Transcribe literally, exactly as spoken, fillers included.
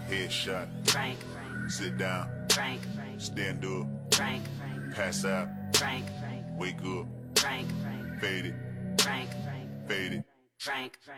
Headshot. Frank. Sit down. Frank. Stand up. Frank. Pass out. Frank. Wake up. Frank. Fade it. Frank. Fade it. Frank.